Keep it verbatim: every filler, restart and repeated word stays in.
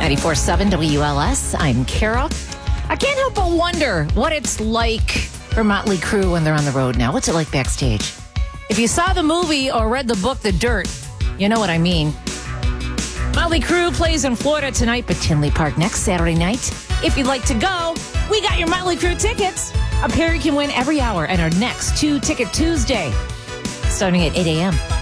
ninety-four point seven W L S. I'm Kara. I can't help but wonder what it's like for Motley Crue when they're on the road now. What's it like backstage? If you saw the movie or read the book, The Dirt, you know what I mean. Motley Crue plays in Florida tonight, but Tinley Park next Saturday night. If you'd like to go, we got your Motley Crue tickets. A pair you can win every hour at our next Two Ticket Tuesday, starting at eight a.m.